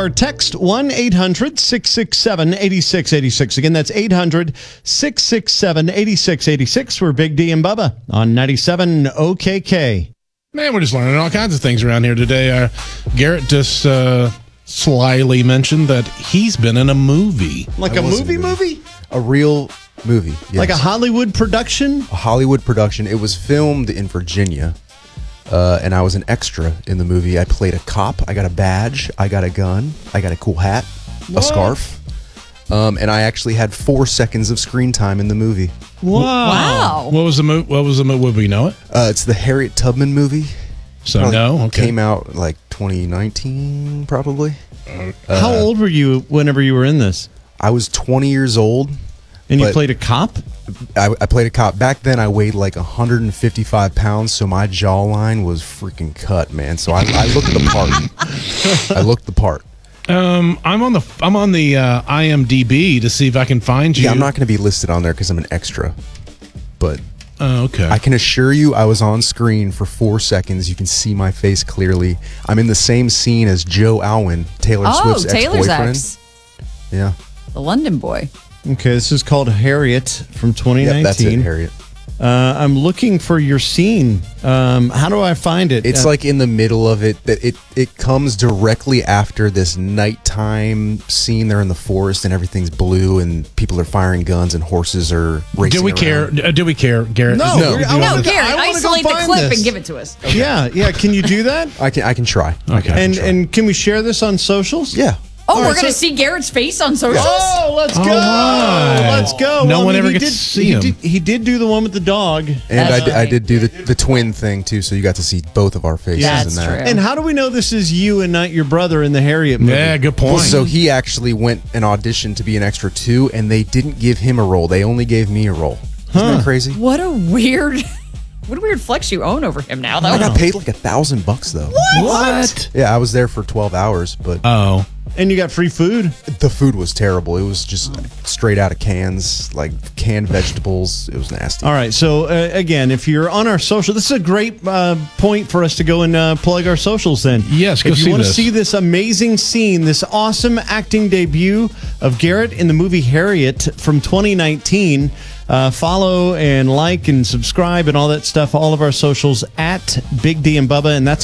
or text 1-800-667-8686. Again, that's 800-667-8686. We're Big D and Bubba on 97 OKK. Man, we're just learning all kinds of things around here today. Garrett just slyly mentioned that he's been in a movie. Like a movie? A real movie. Yes. Like a Hollywood production? A Hollywood production. It was filmed in Virginia, and I was an extra in the movie. I played a cop. I got a badge. I got a gun. I got a cool hat, a scarf. And I actually had 4 seconds of screen time in the movie. Wow. What was the movie? Would we know it? It's the Harriet Tubman movie. So Probably no, okay. Came out like 2019, probably. How old were you whenever you were in this? I was 20 years old. And you But- played a cop? I played a cop. Back then, I weighed like 155 pounds, so my jawline was freaking cut, man. So I looked the part. I looked the part. I'm on the IMDb to see if I can find you. Yeah, I'm not going to be listed on there because I'm an extra. But Okay. I can assure you I was on screen for 4 seconds. You can see my face clearly. I'm in the same scene as Joe Alwyn, Taylor Swift's Taylor's ex-boyfriend. ex. Yeah. The London boy. Okay, this is called Harriet from 2019. Yep, that's it, Harriet. I'm looking for your scene. How do I find it? It's like in the middle of it. That it comes directly after this nighttime scene. They're in the forest and everything's blue and people are firing guns and horses are racing. Do we around. care? Do we care, Garrett? No. No. I No, wanna- Garrett, I wanna go isolate the find clip this. and give it to us. Yeah. Can you do that? I can try. Okay. And can we share this on socials? Yeah. Oh, we're right, going to so- see Garrett's face on socials? Oh, let's go! right. Let's go. No Well, one I mean, ever he gets did- to see he him. He did do the one with the dog. And That's I right. did do the twin thing too, so you got to see both of our faces That's in that. true. And how do we know this is you and not your brother in the Harriet movie? Yeah, good point. Well, so he actually went and auditioned to be an extra too, and they didn't give him a role. They only gave me a role. Isn't that crazy? What a weird flex you own over him now, though. I got paid like $1,000 though. What? Yeah, I was there for 12 hours, but Oh. And you got free food? the food was terrible. It was just straight out of cans, like canned vegetables. It was nasty. All right. So, again, if you're on our social, this is a great point for us to go and plug our socials then. Yes, go If you see want to this. see this amazing scene, this awesome acting debut of Garrett in the movie Harriet from 2019, follow and like and subscribe and all that stuff. All of our socials at Big D and Bubba. And that's